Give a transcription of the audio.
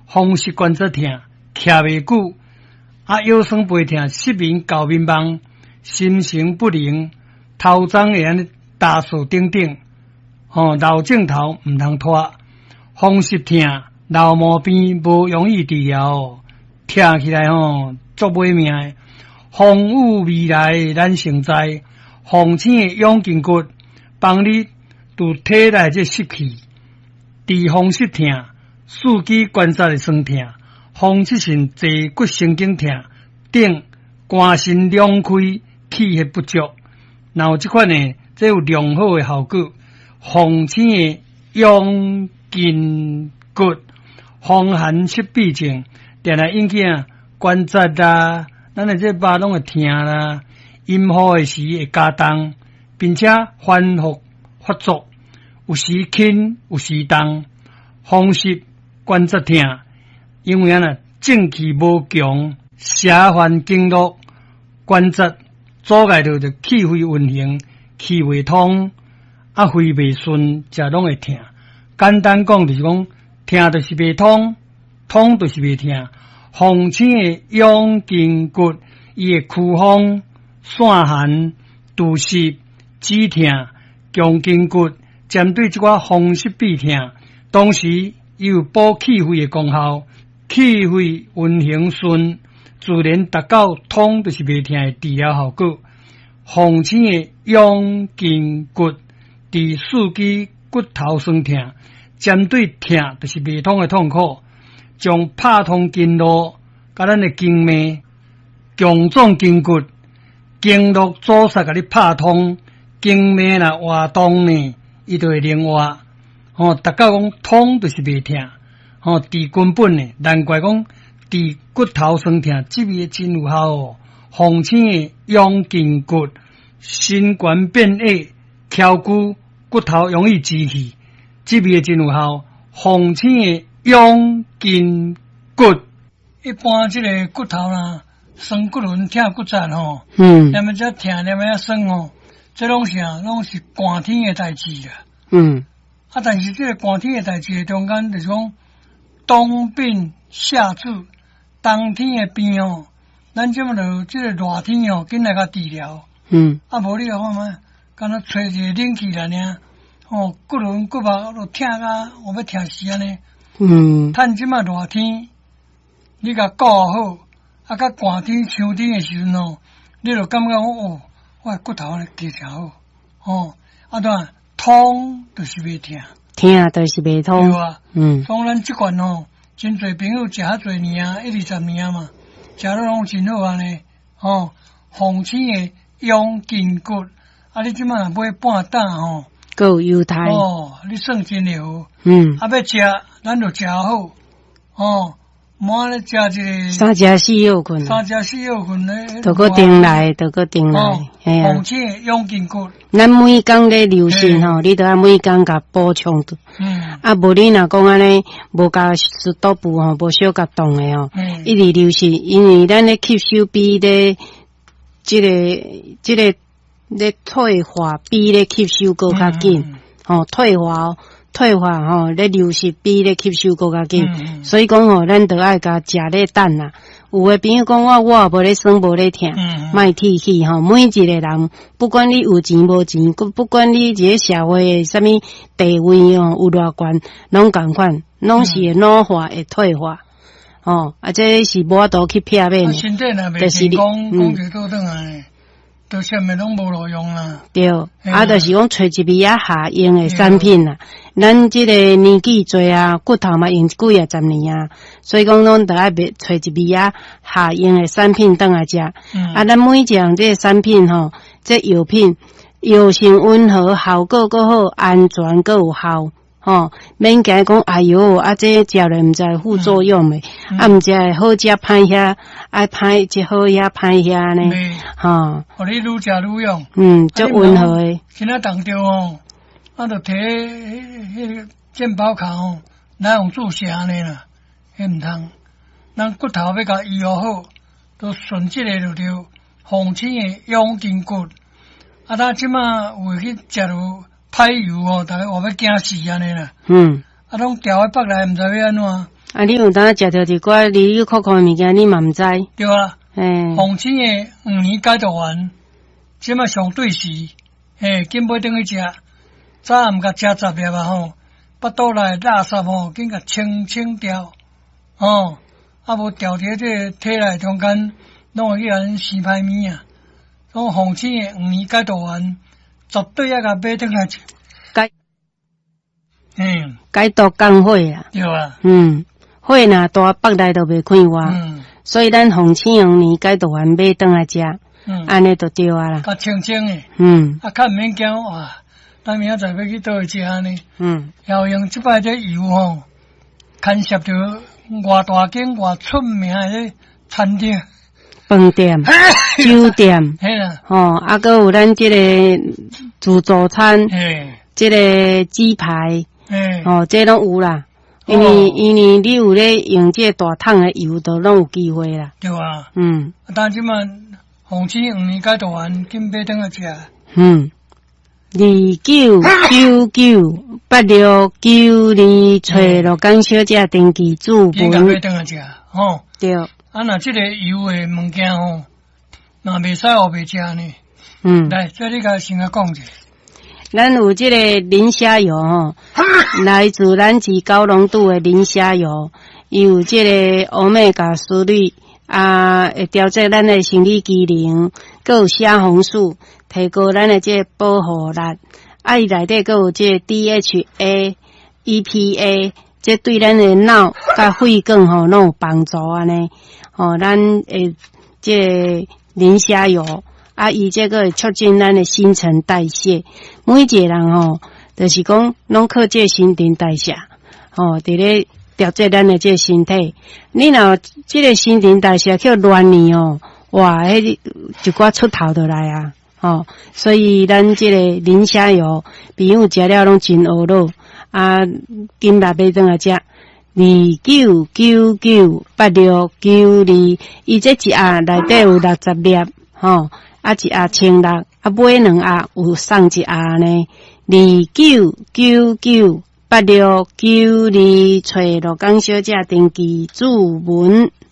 风湿关节痛，徛袂久，腰酸背痛，失眠、搞迷茫，心神不宁，头鬃会安尼打扫等等，老镜头毋通拖，风湿痛、老毛病无容易治疗，听起来足歹命的。风雨未来咱承载，风醒的养筋骨，帮你除体内这湿气，治风湿痛、四肢关节的酸痛、风湿性坐骨神经痛等肝肾两开、气血不足，然后这款呢，这有良好的效果。风醒的养筋骨，风寒湿痹症，定来引起关节啦，咱的这巴拢会痛啦，阴雨的时会加重，并且反复发作，有时轻，有时重。风湿关节痛，因为正气无强，邪烦经络关节阻碍着气血运行，气未通，肺未顺，才拢会痛。简单讲就是讲，痛就是未通，通就是未痛。风醒的养筋骨，伊会驱风、散寒、除湿、止痛、强筋骨，针对这个风湿痹痛，同时伊有补气血的功效，气血运行顺，自然达到通就是未痛的治疗效果。风醒的养筋骨，治四肢骨头酸痛，针对痛就是未通的痛苦，将拍通经络，甲咱的经脉、强壮筋骨、经络阻塞，甲你拍通，经脉若活动呢，伊就会灵活。达到讲通就是未痛，治根本呢，难怪讲治骨头酸痛，这味真有效哦。风醒的养筋骨，心冠变矮、翘骨、骨头容易积气，这味真有效。风醒的养筋骨，一般这个骨头啦，酸骨轮、痛骨折那么这痛，那么酸这拢是寒天的代志啦。但是这个寒天的代志中间就是讲冬病夏治，冬天的病咱这么就这个热天紧来甲治疗。无你看嘛，敢若吹一个冷气来呢，骨轮骨肉都痛啊，我要痛死安尼。趁即马热天，你甲顾好，甲寒天、秋天的时阵你就感觉我的骨头加诚好。当通就是袂痛， 痛就是袂通。 对啊，所以咱即款真侪朋友食遐侪年，10-20年嘛，食了拢真好安尼。风醒的养筋骨，你即马买半担还有犹太你算真了。要食，咱就食好。莫咧食一个三食四药困， 咧， 都个顶来。 风醒的养筋骨， 咱每工咧流行你都要每工甲补充的。无你若讲安尼，无甲食肚部无小甲动的一直流行，因为咱咧吸收比咧这个咧退化比咧吸收更较紧。退化咧流失比咧吸收更加紧，所以讲咱都爱甲食咧蛋啦。有诶朋友讲我无咧酸无咧痛，莫提起每一个人，不管你有钱无钱，不管你这个社会诶什么地位有偌悬，拢共款，拢是会老化会退化。这是无法度去避免。 身体若袂健康，讲起倒转来。都啥物拢无路用啦。 对，就是讲找一味下用的产品啦。咱这个年纪多骨头嘛用几10年所以讲咱都爱找一味下用的产品当来食。咱每一样这个产品这药品药性温和，效果够好，安全够有效。免惊讲哎哟，这食了毋知副作用诶，毋知好食歹遐，歹即好遐歹遐呢？ 互你愈食愈用。 足温和诶。 今仔当着就摕迄个健保卡来用注射安尼啦，迄毋通。咱骨头要甲医疗好，都顺即个就对。风醒的养筋骨，咱即马有去食到歹油，大家话要惊死安尼啦。拢调喺北来，毋知要安怎。 啊，你有当食着一寡离离扣扣的物件，你嘛毋知。 对啊。 红青的5年解毒丸，即马上对时，紧买转去食。早暗甲食10粒啊吼，腹肚内垃圾吼，紧甲清掉。啊无掉伫这体内中间，拢会去咱生歹物啊。种红青的5年解毒丸，绝对要甲买转来食。 解毒降火啊。 对啊。 火若大腹内都袂开活。所以咱红青5年解毒丸买转来食。安尼就对啊啦。 较清的。啊，较毋免惊哇，咱明仔载要去倒去食安尼。要用即摆这油吼，牵涉着偌大间偌出名的餐厅。 饭店、酒店，啊，搁有咱这个自助餐，这个鸡排，这拢有啦。因为你有咧用这大桶的油，都拢有机会啦。 对啊。但即马红青5年解毒丸，紧买转来食。29998692找罗江小姐登记注文。紧买转来食，对。啊，若即个油的物件吼，若袂使学袂食呢。来，这你甲先甲讲者。 咱有即个磷虾油吼，来自咱自高浓度的磷虾油，伊有即个欧米伽思虑啊，会调节咱的生理机能，佮有虾红素，提高咱的即个保护力。啊，伊内底佮有即个 DHA、EPA， 这对咱的脑甲肺管吼拢有帮助安尼。咱诶即个磷虾油。啊，伊这个会促进咱的新陈代谢。每一个人吼，就是讲拢靠这新陈代谢，伫咧调节咱的这个身体。你若这个新陈代谢去乱呢哇，迄一寡出头就来啊。所以咱这个磷虾油，朋友食了拢真恶恼啊，今日买转来食。29998692，伊这一盒内底有60粒，啊一盒1600，啊买2盒有送一盒呢。29998692，找罗江小姐登记注文。